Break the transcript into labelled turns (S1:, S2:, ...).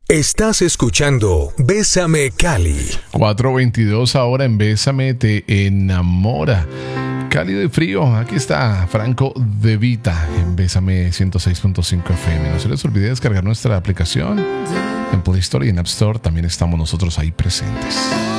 S1: Estás escuchando Bésame Cali.
S2: 4:22 ahora en Bésame te enamora. Cálido y frío, aquí está Franco De Vita en Bésame 106.5 FM. No se les olvide descargar nuestra aplicación en Play Store y en App Store. También estamos nosotros ahí presentes.